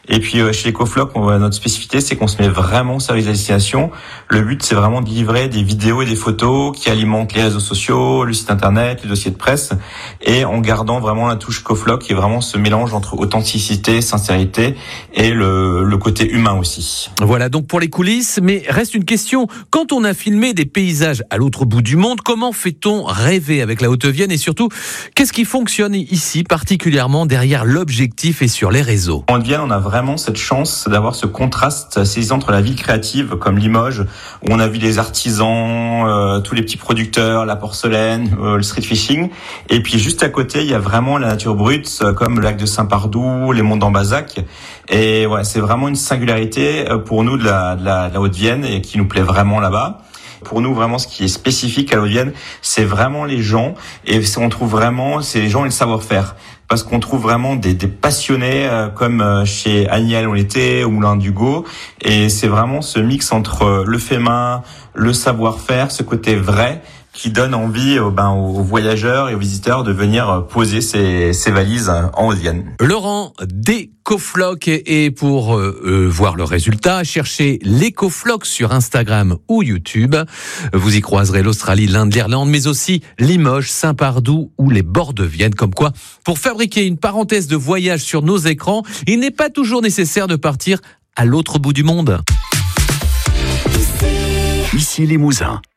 Et puis chez Ecofloc, notre spécificité, c'est qu'on se met vraiment au service de la destination. Le but, c'est vraiment de livrer des vidéos et des photos qui alimentent les réseaux sociaux, le site internet, les dossiers de presse, et en gardant vraiment la touche Ecofloc, qui est vraiment ce mélange entre authenticité, sincérité et le côté humain aussi. Voilà donc pour les coulisses, mais reste une question. Quand on a filmé des paysages à l'autre bout du monde, comment fait-on rêver avec la Haute-Vienne et surtout, qu'est-ce qui fonctionne ici particulièrement derrière l'objectif et sur les réseaux? En Haute-Vienne, on a vraiment cette chance d'avoir ce contraste saisissant entre la ville créative comme Limoges, où on a vu des artisans, tous les petits producteurs, la porcelaine, le street fishing, et puis juste à côté, il y a vraiment la nature brute comme le lac de Saint-Pardoux, les monts d'Ambazac, et ouais, c'est vraiment une singularité pour nous de la Haute-Vienne et qui nous plaît vraiment là-bas. Pour nous, vraiment, ce qui est spécifique à la Haute-Vienne, c'est vraiment les gens, et on trouve vraiment, c'est les gens et le savoir-faire. Parce qu'on trouve vraiment des passionnés, comme chez Agnel on l'était, ou Moulin d'Hugo, et c'est vraiment ce mix entre le fait main, le savoir-faire, ce côté vrai, qui donne envie aux voyageurs et aux visiteurs de venir poser ces valises en Haute-Vienne. Laurent d'Ecofloc, et pour voir le résultat, cherchez l'Ecofloc sur Instagram ou YouTube. Vous y croiserez l'Australie, l'Inde, l'Irlande, mais aussi Limoges, Saint-Pardoux ou les bords de Vienne. Comme quoi, pour fabriquer une parenthèse de voyage sur nos écrans, il n'est pas toujours nécessaire de partir à l'autre bout du monde. Ici Limousin.